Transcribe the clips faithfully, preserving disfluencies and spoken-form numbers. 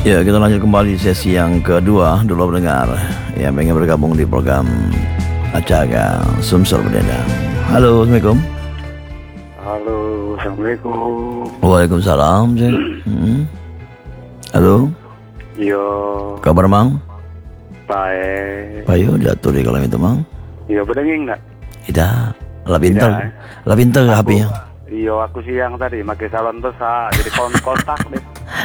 Ya, kita lanjut kembali sesi yang kedua. Dulu pendengar yang ingin bergabung di program Acara Sumsel Berdendang. Halo, Assalamualaikum. Halo, Assalamualaikum. Waalaikumsalam. hmm. Halo. Yo. Kabar Mang? Baik. Payo jatuh di kolam itu Mang. Yo, berdenging nggak? Tidak. Lah pinter. Tidak, eh? Lah pinter H P-nya. Yo, aku siang tadi pakai salon besar, jadi kon kontak deh.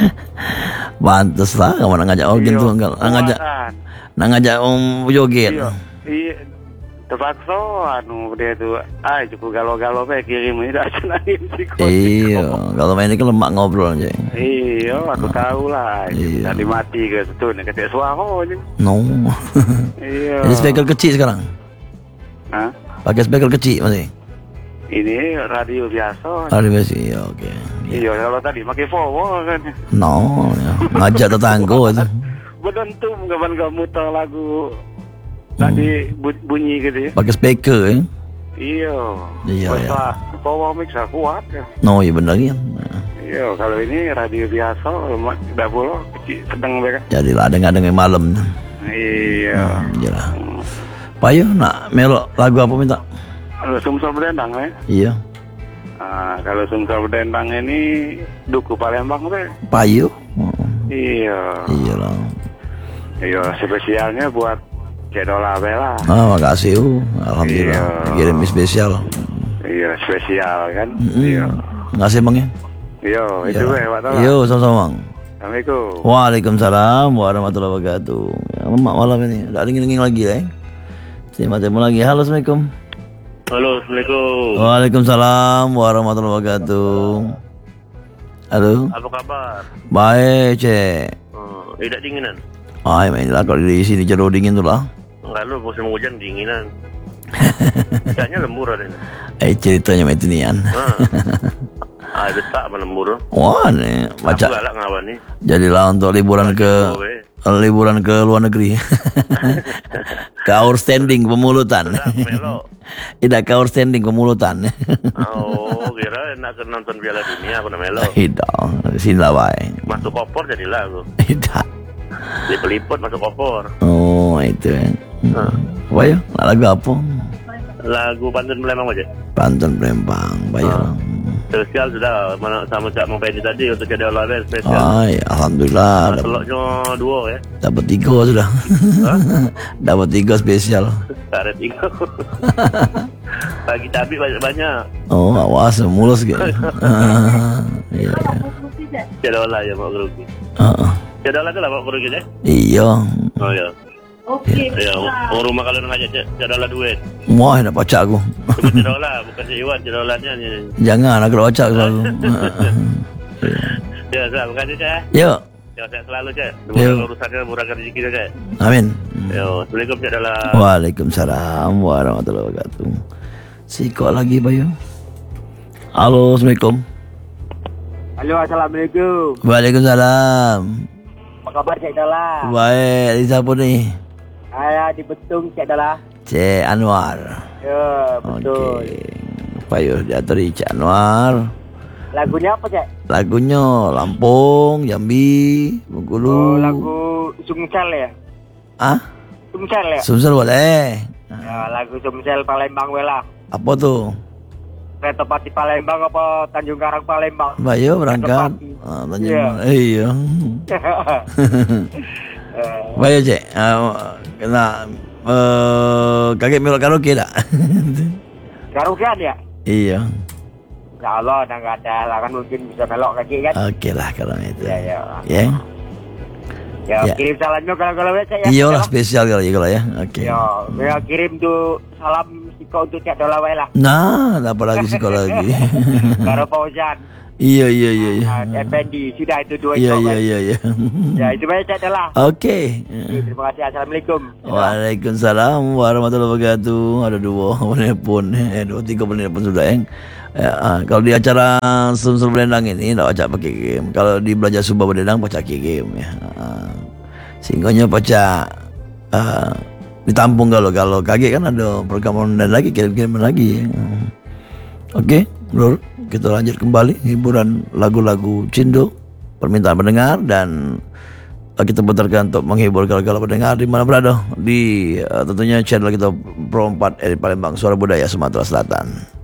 Pantes lah, kamu ngajak organ tuh enggak? Ngajak, ngajak om joget. Iya, iya. Terpaksa, anu dia tuh, ah cukup galau-galau kayak kirim ini dah senangin sih. Iya, kalau main ini kan lemak ngobrol aja. Iya, aku tahu lah. Iya. Tadi mati ke situ, nih ketik suara aja. No. Iya. Jadi speaker kecil sekarang. Hah? Pakai speaker kecil masih. Ini radio biasa. Radio biasa, iya oke. Okay. Iya, kalau tadi pakai forward kan. No, ya. Ngajak tetangga itu. Berdentum kapan kamu muter lagu tadi bu- bunyi gitu ya. Pakai speaker ya. Iya. Iya, Besar, power mixer kuat ya. No, iya benar ya. Iya, kalau ini radio biasa, tidak boleh kecil sedang mereka. Jadi lah dengar-dengar malam. Iya. Hmm, iya lah. Payo nak melok lagu apa minta? Kalau Sumsel Berdendang ya. Iya. Nah, kalau Sumsel Berdendang ini Duku Palembang deh. Payo. Oh. Iya. Iya lah. Iya, spesialnya buat Cedola Bella. Ah, makasih. Uh. Alhamdulillah. Iya. Kirim spesial. Iya, spesial kan. Mm-hmm. Iya. Makasih Bang ya. Iya, itu ya, Pak Tola. Yo, sama-sama Bang. Assalamualaikum. Waalaikumsalam warahmatullahi wabarakatuh. Ya, lemak malam ini. Tak dingin-dingin lagi ya. Terima kasih lagi. Halo, Assalamualaikum. Halo, Assalamualaikum. Waalaikumsalam warahmatullahi wabarakatuh. Halo. Apa kabar? Baik, Cek. Oh, tidak dinginan? Ah, main lah kalau di sini jauh dingin tu lah. Enggak, lu musim hujan dinginan. Kayaknya lembur ada ini. Eh, ceritanya macam ni kan. Ah, ah detak apa lembur? Wah, ni baca. Aku galak ngawan ni. Jadilah untuk liburan ke liburan ke luar negeri. Ke outstanding pemulutan. Tidak ke outstanding pemulutan. Oh, kira nak nonton Piala Dunia aku nak melo. Tidak, sini lah baik. Masuk kopor jadilah aku. Tidak. Liput-liput masuk kopor. Oh, itu kan. Hmm. Apa ya? Lagu apa? Lagu Pantun Palembang aja. Pantun Palembang, baik. Hmm. Spesial sudah sama Cak Mang Fendi tadi untuk jadi olahraga spesial. Ay, alhamdulillah. Nah, teloknya dua ya. Dapat tiga sudah. Dapat tiga spesial. Karet tiga. Bagi cabai banyak-banyak. Oh, awas mulus gitu. Iya. Cedola ya mau kerugi. Heeh. Cedola kan mau kerugi ya? Iya. Oh ya. Oke. Ya, orang rumah kalian ngajak cedola duit. Wah, nak pacak aku. Bukan cedola, bukan si Iwan, cedolanya ni. Jangan aku pacak selalu. Ya, terima kasih Cak. Yo. Ya, sehat selalu Cak. Semoga urusannya murahkan rezeki Cak. Amin. Yo, Assalamualaikum Cak Dola. Waalaikumsalam warahmatullahi wabarakatuh. Sikok lagi Bayu. Halo, Assalamualaikum. Halo, Assalamualaikum. Waalaikumsalam. Apa kabar Cik Dola? Baik, di siapa ni? Saya di Betung Cik Dola. Cik Anwar. Ya, betul. Okey. Payo jatuh di Cik Anwar. Lagunya apa Cik? Lagunya Lampung, Jambi, Bengkulu. Oh, lagu Sumsel ya? Ah? Sumsel ya? Sumsel boleh. Ya, lagu Sumsel Palembang wela. Apa tu? Kereta Pati Palembang apa Tanjung Karang Palembang? Bayo berangkat. Ah, Tanjung. Yeah. Iya. Bayo Cik. Uh, kena uh, kakek melok karaoke tak? Karaokean ya? Iya. Ya Allah, dah nggak ada lah kan mungkin bisa melok kaki kan? Okey lah kalau itu. Ya, ya. Ya. Ya, Ya. kirim salamnya kalau-kalau ya Cik ya. Iya lah spesial kalau ya kalau ya. Okey. Ya, ya kirim tu salam siko untuk Cik Dola wae lah. Nah, apa lagi sih kalau lagi? Karo Fauzan. Iya iya iya iya. Uh, Effendi sudah itu dua Iya ikut iya kan? iya iya. Ya, itu baik Cik Dola. Okey. Okay, terima kasih. Assalamualaikum. Waalaikumsalam warahmatullahi wabarakatuh. Ada dua penelpon, eh dua tiga penelpon sudah yang. Ya, ah, kalau di acara Sumsel Berdendang ini tak pacak pakai game. Kalau di Belajar Subah Berdendang pacak pakai game ya. Ah, singgahnya pacak ah, ditampung kalau kalau kaget kan ada program dan lagi kirim-kirim lagi. Ah. Okey, Lur, kita lanjut kembali hiburan lagu-lagu Cindo, permintaan pendengar dan uh, kita putarkan untuk menghibur kalau pendengar di mana berada di uh, tentunya channel kita Pro empat dari Palembang, Suara Budaya Sumatera Selatan.